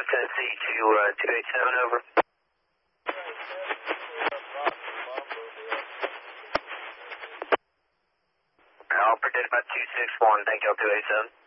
Tennessee to 287, over. I'll predict about 261, thank y'all, 287.